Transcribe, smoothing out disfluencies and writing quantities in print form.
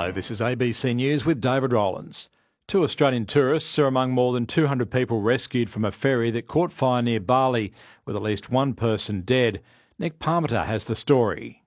Hello, this is ABC News with David Rowlands. 2 Australian tourists are among more than 200 people rescued from a ferry that caught fire near Bali, with at least one person dead. Nick Parmenter has the story.